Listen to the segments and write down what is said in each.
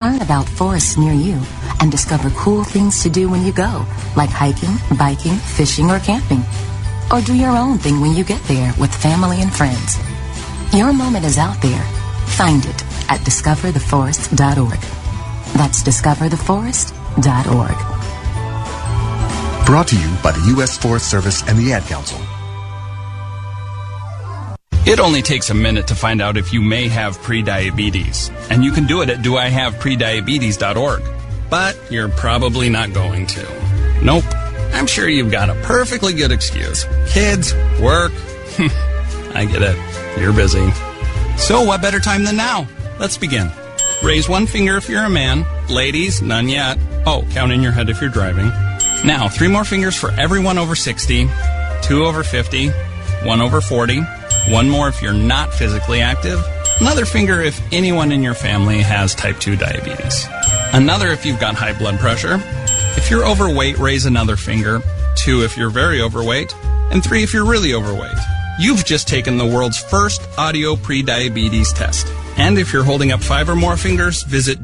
Learn about forests near you and discover cool things to do when you go, like hiking, biking, fishing, or camping. Or do your own thing when you get there with family and friends. Your moment is out there. Find it at discovertheforest.org. That's discovertheforest.org. Brought to you by the U.S. Forest Service and the Ad Council. It only takes a minute to find out if you may have prediabetes, and you can do it at doihaveprediabetes.org. But you're probably not going to. Nope. I'm sure you've got a perfectly good excuse. Kids, work. I get it. You're busy. So what better time than now? Let's begin. Raise one finger if you're a man. Ladies, none yet. Oh, count in your head if you're driving. Now, 3 more fingers for everyone over 60, 2 over 50, 1 over 40. 1 more if you're not physically active. Another finger if anyone in your family has type 2 diabetes. Another if you've got high blood pressure. If you're overweight, raise another finger. 2 if you're very overweight. And 3 if you're really overweight. You've just taken the world's first audio prediabetes test. And if you're holding up 5 or more fingers, visit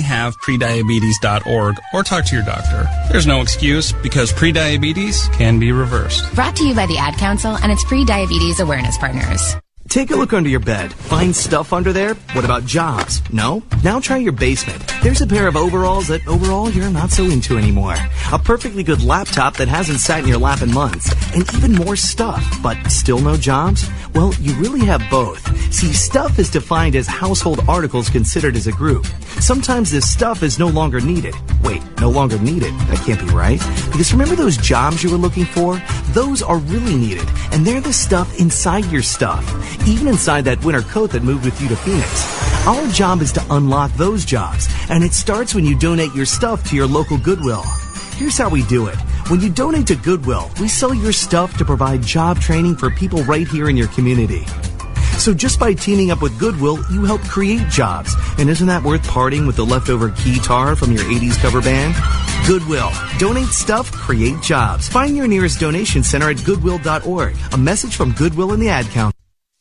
doihaveprediabetes.org or talk to your doctor. There's no excuse because prediabetes can be reversed. Brought to you by the Ad Council and its pre-diabetes awareness partners. Take a look under your bed. Find stuff under there? What about jobs? No? Now try your basement. There's a pair of overalls that overall you're not so into anymore. A perfectly good laptop that hasn't sat in your lap in months. And even more stuff, but still no jobs? Well, you really have both. See, stuff is defined as household articles considered as a group. Sometimes this stuff is no longer needed. Wait, no longer needed? That can't be right. Because remember those jobs you were looking for? Those are really needed. And they're the stuff inside your stuff. Even inside that winter coat that moved with you to Phoenix. Our job is to unlock those jobs, and it starts when you donate your stuff to your local Goodwill. Here's how we do it. When you donate to Goodwill, we sell your stuff to provide job training for people right here in your community. So just by teaming up with Goodwill, you help create jobs. And isn't that worth parting with the leftover guitar from your 80s cover band? Goodwill. Donate stuff, create jobs. Find your nearest donation center at goodwill.org. A message from Goodwill and the Ad Council.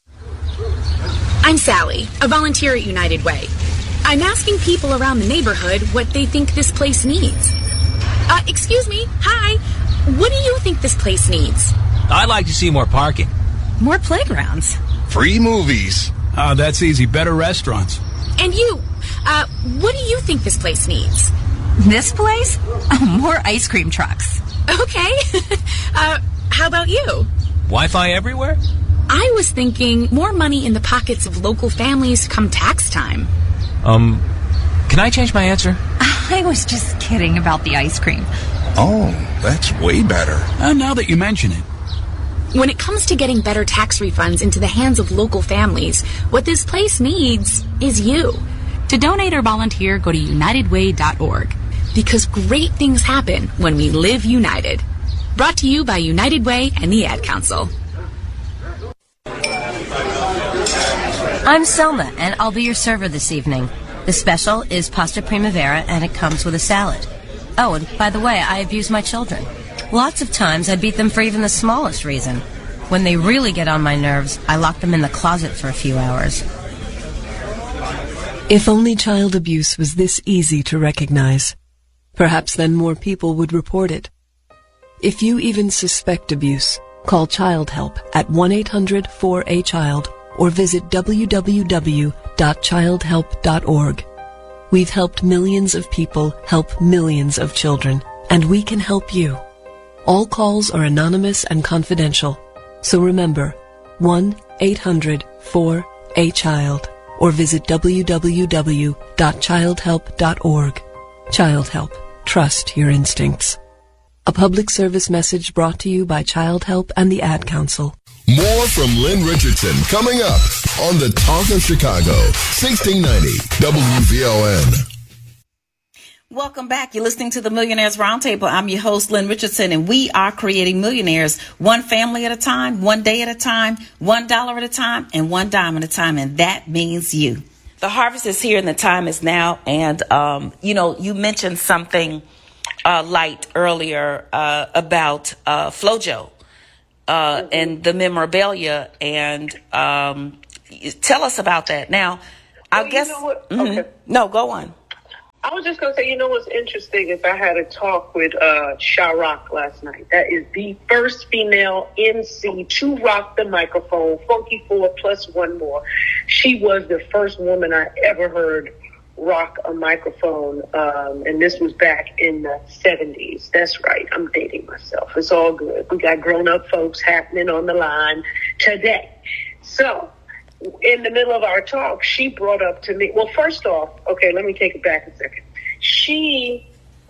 I'm Sally, a volunteer at United Way. I'm asking people around the neighborhood what they think this place needs. Excuse me, hi. What do you think this place needs? I'd like to see more parking. More playgrounds. Free movies. That's easy. Better restaurants. And you, what do you think this place needs? This place? Oh, more ice cream trucks. Okay. How about you? Wi-Fi everywhere? I was thinking more money in the pockets of local families come tax time. Can I change my answer? I was just kidding about the ice cream. Oh, that's way better. Now that you mention it. When it comes to getting better tax refunds into the hands of local families, what this place needs is you. To donate or volunteer, go to unitedway.org. Because great things happen when we live united. Brought to you by United Way and the Ad Council. I'm Selma, and I'll be your server this evening. The special is pasta primavera, and it comes with a salad. Oh, and by the way, I abuse my children. Lots of times I beat them for even the smallest reason. When they really get on my nerves, I lock them in the closet for a few hours. If only child abuse was this easy to recognize, perhaps then more people would report it. If you even suspect abuse, call Child Help at 1-800-4A-CHILD or visit www.childhelp.org. We've helped millions of people help millions of children, and we can help you. All calls are anonymous and confidential, so remember, 1-800-4A-CHILD or visit www.childhelp.org. Child Help. Trust your instincts. A public service message brought to you by Child Help and the Ad Council. More from Lynn Richardson coming up on the Talk of Chicago, 1690 WVLN. Welcome back. You're listening to the Millionaires Roundtable. I'm your host, Lynn Richardson, and we are creating millionaires one family at a time, one day at a time, $1 at a time, and one dime at a time, and that means you. The harvest is here and the time is now, and, you mentioned something light earlier about FloJo. And the memorabilia, and tell us about that. Now, I guess. You know what? Mm-hmm. Okay. No, go on. I was just going to say, you know what's interesting is I had a talk with Sha Rock last night. That is the first female MC to rock the microphone, Funky 4 plus one more. She was the first woman I ever heard rock a microphone, and this was back in the 70s. That's right. I'm dating myself. It's all good. We got grown-up folks happening on the line today. So in the middle of our talk, she brought up to me, well, first off, okay, let me take it back a second. She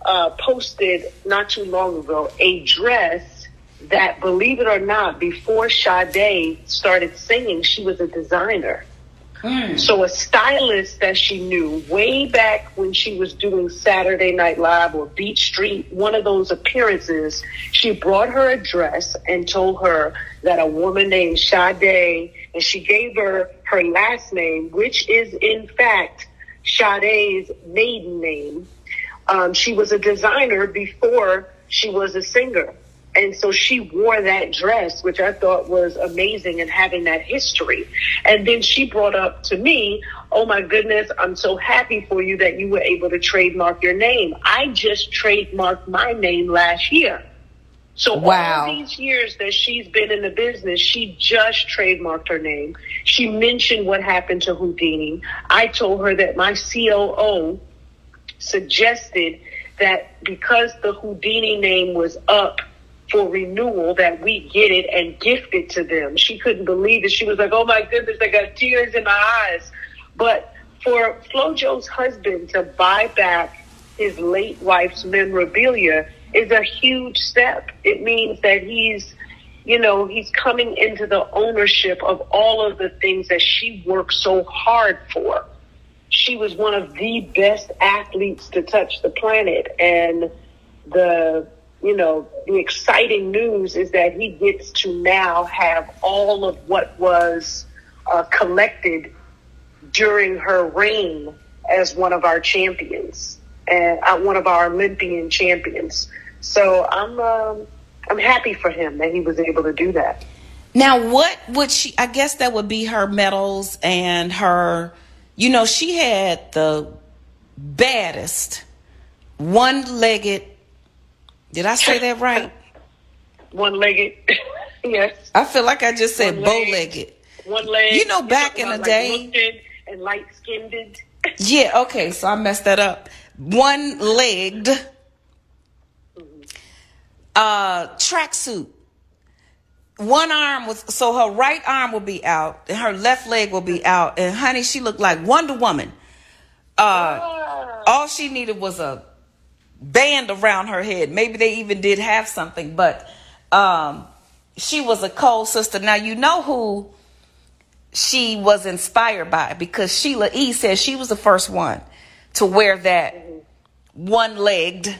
posted not too long ago a dress that, believe it or not, before Sade started singing, she was a designer. So a stylist that she knew way back when she was doing Saturday Night Live or Beat Street, one of those appearances, she brought her a dress and told her that a woman named Sade, and she gave her her last name, which is in fact Sade's maiden name. She was a designer before she was a singer. And so she wore that dress, which I thought was amazing, and having that history. And then she brought up to me, oh my goodness, I'm so happy for you that you were able to trademark your name. I just trademarked my name last year. So all these years that she's been in the business, she just trademarked her name. She mentioned what happened to Houdini. I told her that my COO suggested that because the Houdini name was up for renewal, that we get it and gift it to them. She couldn't believe it. She was like, oh my goodness, I got tears in my eyes. But for FloJo's husband to buy back his late wife's memorabilia is a huge step. It means that he's coming into the ownership of all of the things that she worked so hard for. She was one of the best athletes to touch the planet. And the exciting news is that he gets to now have all of what was collected during her reign as one of our champions and one of our Olympian champions. So I'm happy for him that he was able to do that. Now, what would she, I guess that would be her medals and her, she had the baddest one-legged, did I say that right? One-legged, yes. I feel like I just said bow-legged. One leg. Back in the day. And light-skinned. Yeah, okay, so I messed that up. One-legged tracksuit. One arm was, so her right arm will be out and her left leg will be out. And honey, she looked like Wonder Woman. All she needed was a band around her head. Maybe they even did have something, but she was a cold sister. Now, you know who she was inspired by, because Sheila E. said she was the first one to wear that one-legged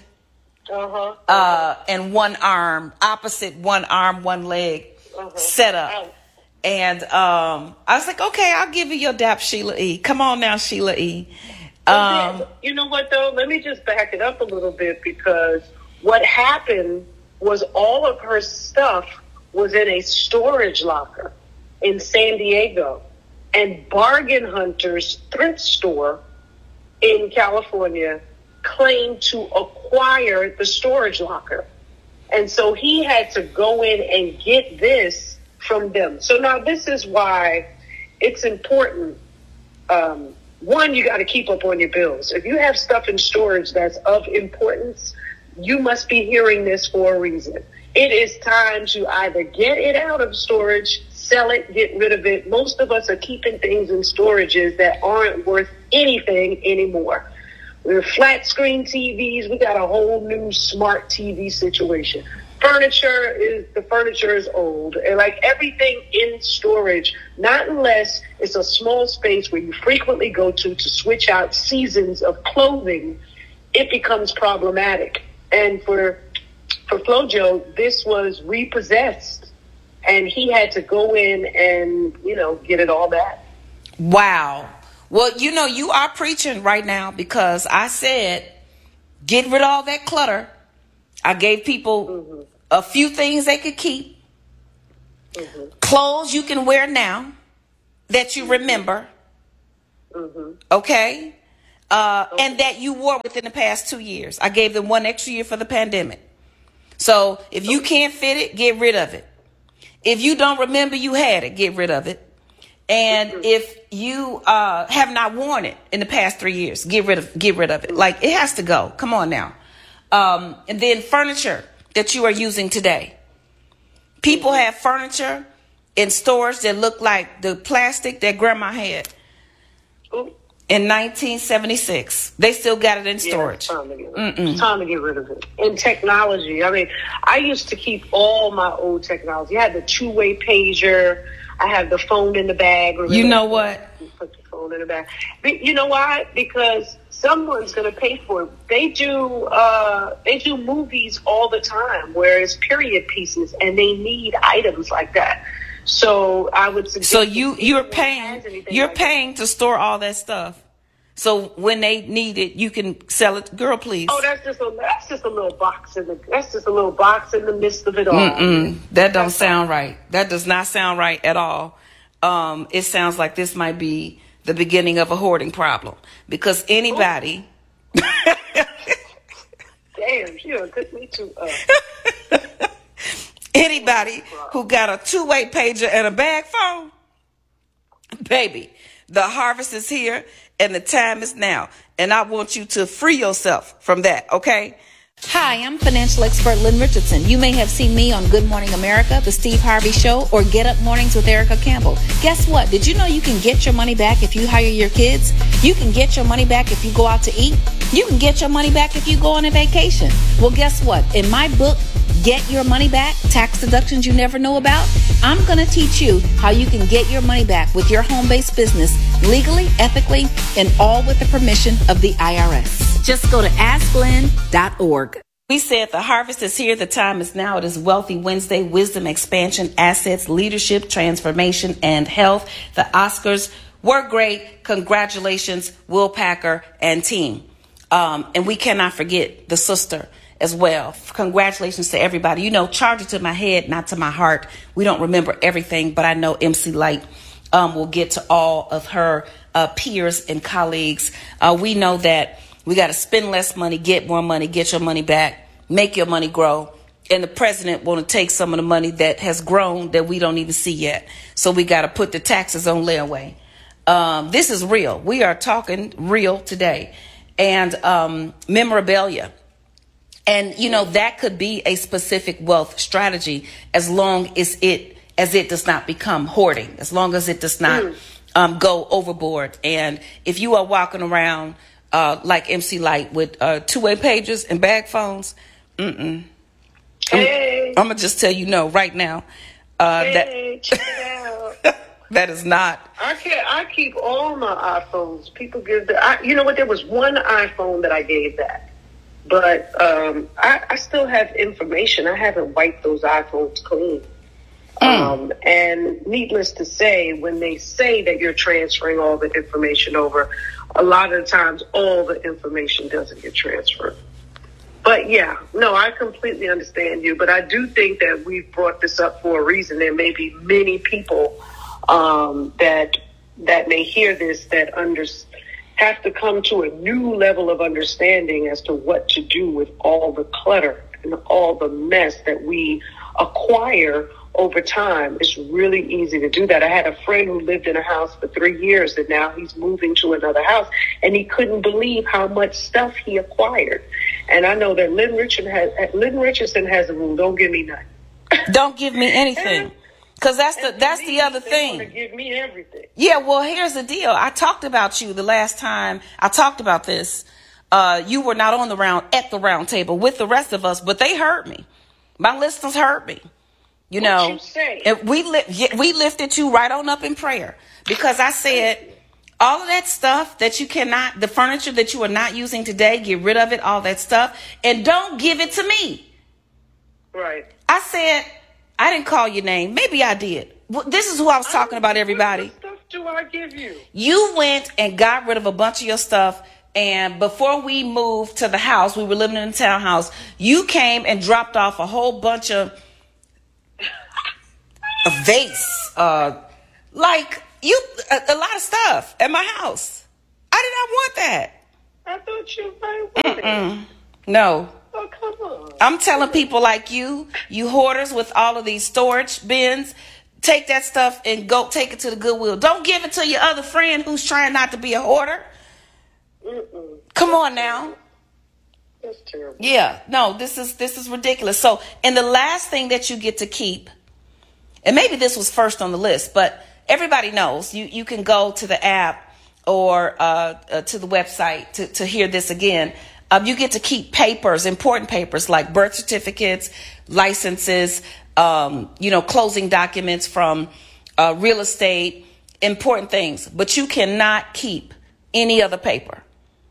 and one arm, opposite one arm, one leg setup. And I was like, okay, I'll give you your dap, Sheila E. Come on now, Sheila E. You know what, though? Let me just back it up a little bit, because what happened was all of her stuff was in a storage locker in San Diego. And Bargain Hunters thrift store in California claimed to acquire the storage locker. And so he had to go in and get this from them. So now this is why it's important. One, you got to keep up on your bills. If you have stuff in storage that's of importance, you must be hearing this for a reason. It is time to either get it out of storage, sell it, get rid of it. Most of us are keeping things in storages that aren't worth anything anymore. We're flat screen TVs. We got a whole new smart TV situation. The furniture is old, and like everything in storage, not unless it's a small space where you frequently go to switch out seasons of clothing, it becomes problematic. And for FloJo, this was repossessed, and he had to go in and, get it all back. Wow. Well, you are preaching right now, because I said, get rid of all that clutter. I gave people a few things they could keep. Clothes you can wear now that you remember. Okay. and that you wore within the past 2 years. I gave them 1 extra year for the pandemic. So if you can't fit it, get rid of it. If you don't remember you had it, get rid of it. And if you have not worn it in the past 3 years, get rid of it. Like, it has to go. Come on now. And then furniture that you are using today. People have furniture in storage that look like the plastic that grandma had in 1976. They still got it in storage. It's time to get rid of it. And technology. I mean, I used to keep all my old technology. I had the two-way pager. I have the phone in the bag. You know what? Put the phone in the bag. But you know why? Because someone's going to pay for it. They do movies all the time where it's period pieces, and they need items like that. So I would suggest. So you're paying to store all that stuff. So when they need it, you can sell it. Girl, please. Oh, that's just a little box in the midst of it all. That don't sound right. That does not sound right at all. It sounds like this might be the beginning of a hoarding problem, because anybody. Damn, she done took me to. Anybody who got a two-way pager and a bag phone, baby, the harvest is here and the time is now. And I want you to free yourself from that, okay? Hi, I'm financial expert Lynn Richardson. You may have seen me on Good Morning America, The Steve Harvey Show, or Get Up Mornings with Erica Campbell. Guess what? Did you know you can get your money back if you hire your kids? You can get your money back if you go out to eat. You can get your money back if you go on a vacation. Well, guess what? In my book, Get Your Money Back, Tax Deductions You Never Know About, I'm going to teach you how you can get your money back with your home-based business legally, ethically, and all with the permission of the IRS. Just go to AskLynn.org. We said the harvest is here. The time is now. It is Wealthy Wednesday. Wisdom, expansion, assets, leadership, transformation, and health. The Oscars were great. Congratulations, Will Packer and team. And we cannot forget the sister as well. Congratulations to everybody. You know, charge it to my head, not to my heart. We don't remember everything, but I know MC Light will get to all of her peers and colleagues. We know that we got to spend less money, get more money, get your money back, make your money grow. And the president want to take some of the money that has grown that we don't even see yet. So we got to put the taxes on layaway. This is real. We are talking real today. And memorabilia. And, you know, that could be a specific wealth strategy as long as it does not become hoarding, as long as it does not go overboard. And if you are walking around like MC Light with two-way pagers and bag phones, I'm going to just tell you no right now. Check it out. That is not. I keep all my iPhones. People give you know what? There was one iPhone that I gave back. But I still have information. I haven't wiped those iPhones clean. And needless to say, when they say that you're transferring all the information over, a lot of the times all the information doesn't get transferred. But yeah, no, I completely understand you. But I do think that we've brought this up for a reason. There may be many people that may hear this that have to come to a new level of understanding as to what to do with all the clutter and all the mess that we acquire over time. It's really easy to do that. I had a friend who lived in a house for 3 years, and now he's moving to another house, and he couldn't believe how much stuff he acquired. And I know that Lynn Richardson has a rule: don't give me nothing. Don't give me anything. Because that's the other thing. They want to give me everything. Yeah, well, here's the deal. I talked about you the last time I talked about this. You were not at the round table with the rest of us, but they heard me. My listeners heard me. You know, you say? And we lifted you right on up in prayer, because I said all of that stuff that you cannot, the furniture that you are not using today, get rid of it, all that stuff, and don't give it to me. Right. I said, I didn't call your name. Maybe I did. Well, this is who I was talking about, everybody. What stuff do I give you? You went and got rid of a bunch of your stuff. And before we moved to the house, we were living in a townhouse, you came and dropped off a whole bunch of a vase, a lot of stuff at my house. I did not want that. I thought you might. No. Oh, come on. I'm telling people like you hoarders with all of these storage bins, take that stuff and go take it to the Goodwill. Don't give it to your other friend who's trying not to be a hoarder. Come on now. That's terrible. Yeah, no, this is ridiculous. So, and the last thing that you get to keep, and maybe this was first on the list, but everybody knows you can go to the app or to the website to hear this again. You get to keep papers, important papers like birth certificates, licenses, closing documents from real estate, important things. But you cannot keep any other paper.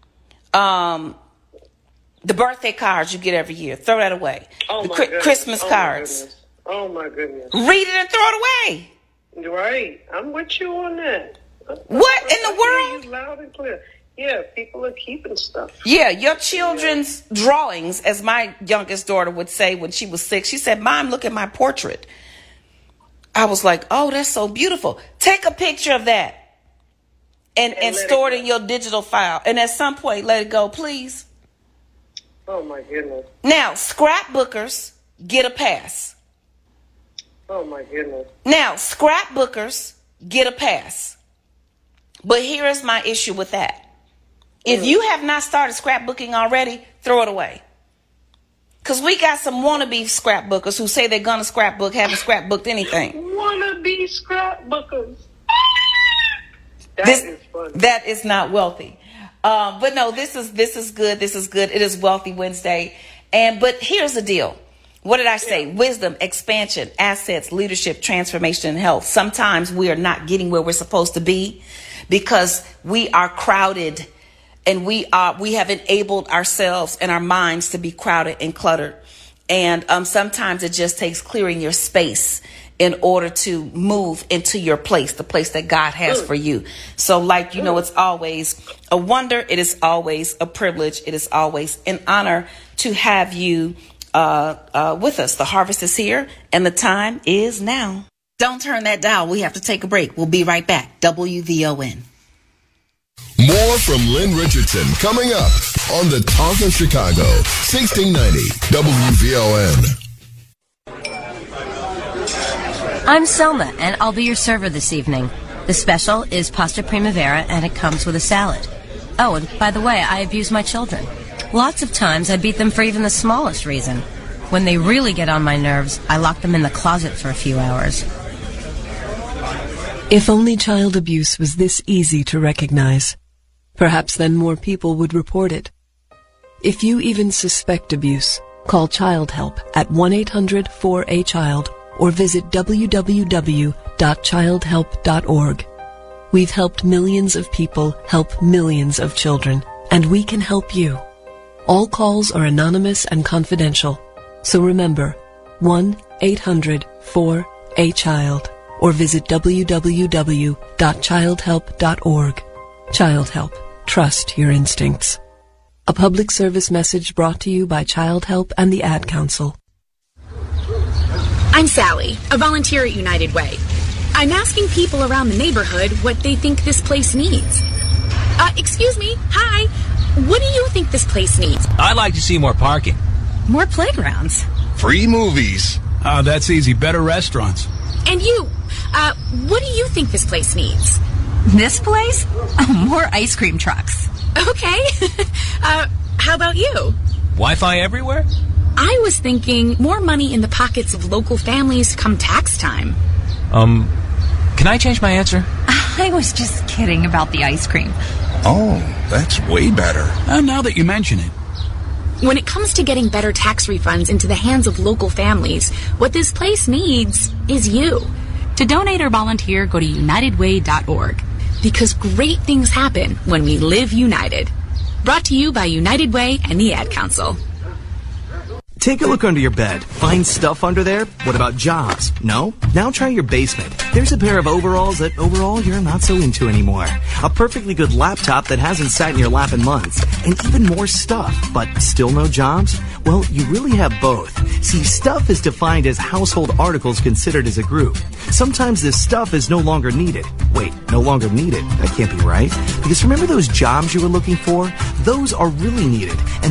The birthday cards you get every year, throw that away. Oh, the Christmas cards. Oh, my goodness. Read it and throw it away. Right. I'm with you on that. What in the world? Loud and clear. Yeah, people are keeping stuff. Yeah, your children's drawings, as my youngest daughter would say when she was 6. She said, Mom, look at my portrait. I was like, oh, that's so beautiful. Take a picture of that and store it in your digital file. And at some point, let it go, please. Oh, my goodness. Now, scrapbookers get a pass. Oh, my goodness. Now, scrapbookers get a pass. But here is my issue with that. If you have not started scrapbooking already, throw it away. Because we got some wannabe scrapbookers who say they're going to scrapbook, haven't scrapbooked anything. Wannabe scrapbookers. Is funny. That is not wealthy. But no, this is good. This is good. It is Wealthy Wednesday. But here's the deal. What did I say? Yeah. Wisdom, expansion, assets, leadership, transformation, and health. Sometimes we are not getting where we're supposed to be because we are crowded. And we have enabled ourselves and our minds to be crowded and cluttered. And sometimes it just takes clearing your space in order to move into your place, the place that God has for you. So it's always a wonder. It is always a privilege. It is always an honor to have you with us. The harvest is here and the time is now. Don't turn that dial. We have to take a break. We'll be right back. WVON. More from Lynn Richardson coming up on the Talk of Chicago, 1690 WVON. I'm Selma, and I'll be your server this evening. The special is pasta primavera, and it comes with a salad. Oh, and by the way, I abuse my children. Lots of times I beat them for even the smallest reason. When they really get on my nerves, I lock them in the closet for a few hours. If only child abuse was this easy to recognize. Perhaps then more people would report it. If you even suspect abuse, call Child Help at 1-800-4A-CHILD or visit www.childhelp.org. We've helped millions of people help millions of children, and we can help you. All calls are anonymous and confidential. So remember, 1-800-4A-CHILD or visit www.childhelp.org. Child Help. Trust your instincts. A public service message brought to you by Child Help and the Ad Council. I'm Sally, a volunteer at United Way. I'm asking people around the neighborhood what they think this place needs. Excuse me, hi. What do you think this place needs? I'd like to see more parking. More playgrounds. Free movies. That's easy. Better restaurants. And you, what do you think this place needs? This place? Oh, more ice cream trucks. Okay. How about you? Wi-Fi everywhere? I was thinking more money in the pockets of local families come tax time. Can I change my answer? I was just kidding about the ice cream. Oh, that's way better. Now that you mention it. When it comes to getting better tax refunds into the hands of local families, what this place needs is you. To donate or volunteer, go to unitedway.org. Because great things happen when we live united. Brought to you by United Way and the Ad Council. Take a look under your bed. Find stuff under there? What about jobs? No? Now try your basement. There's a pair of overalls that overall you're not so into anymore. A perfectly good laptop that hasn't sat in your lap in months. And even more stuff, but still no jobs? Well, you really have both. See, stuff is defined as household articles considered as a group. Sometimes this stuff is no longer needed. Wait, no longer needed? That can't be right. Because remember those jobs you were looking for? Those are really needed. And